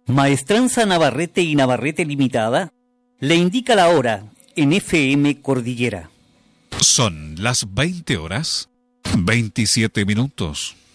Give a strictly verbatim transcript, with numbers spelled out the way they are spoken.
Maestranza Navarrete y Navarrete Limitada le indica la hora en F M Cordillera. Son las veinte horas, veintisiete minutos.